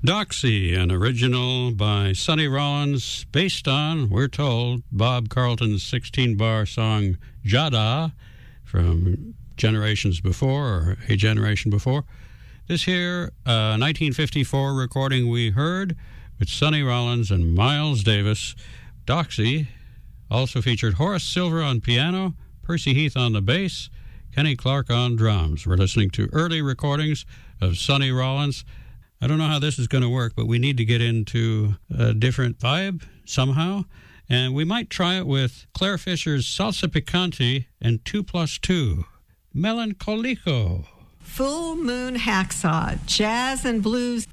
Doxy, an original by Sonny Rollins, based on, we're told, Bob Carlton's 16-bar song Jada from generations before, or a generation before. This here, 1954 recording we heard with Sonny Rollins and Miles Davis. Doxy also featured Horace Silver on piano, Percy Heath on the bass, Kenny Clark on drums. We're listening to early recordings of Sonny Rollins. I don't know how this is going to work, but we need to get into a different vibe somehow. And we might try it with Claire Fisher's Salsa Picante and 2+2, Melancolico. Full Moon Hacksaw, jazz and blues